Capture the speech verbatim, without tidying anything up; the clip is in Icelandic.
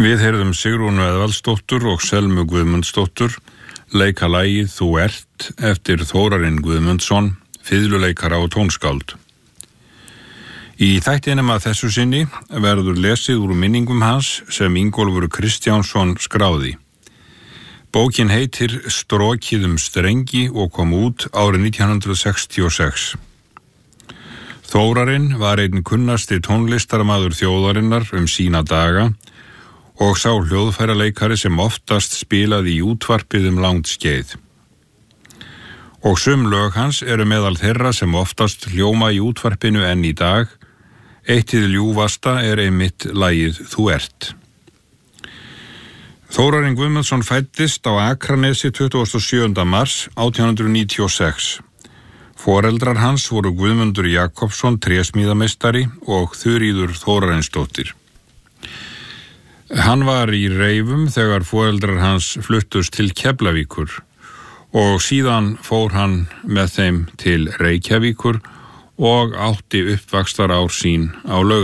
Við heyrðum Sigrúnu Eðvaldsdóttur og Selmu Guðmundsdóttur leika lagið Þú ert eftir Þórarinn Guðmundsson, fiðluleikara og tónskáld. Í þættinum að þessu sinni verður lesið úr minningum hans sem Ingólfur Kristjánsson skráði. Bókin heitir Strokið um strengi og kom út árið nítján hundruð sextíu og sex. Þórarinn var einn kunnasti tónlistarmaður þjóðarinnar um sína daga og sá hljóðfæraleikari sem oftast spilaði í útvarpið um langt skeið. Og sum lög hans eru meðal þeirra sem oftast hljóma í útvarpinu enn í dag. Eitt hið ljúfasta er einmitt lagið Þú ert. Þórarinn Guðmundsson fæddist á Akranesi tuttugasta og sjöunda mars átján hundruð níutíu og sex. Foreldrar hans voru Guðmundur Jakobsson trésmíðameistari og Þuríður Þórarinsdóttir. Hann var í Reifum þegar foreldrar hans fluttust til Keflavíkur og síðan fór hann með þeim til Reykjavíkur og átti uppvaxtarár sín á Laugardalsvelli.